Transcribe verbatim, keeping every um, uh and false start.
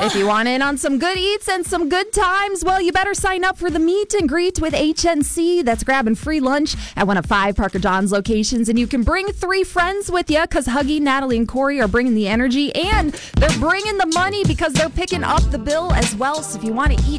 If you want in on some good eats and some good times, well, you better sign up for the meet and greet with H N C. That's grabbing free lunch at one of five Parker John's locations. And you can bring three friends with you because Huggy, Natalie, and Corey are bringing the energy. And they're bringing the money because they're picking up the bill as well. So if you want to eat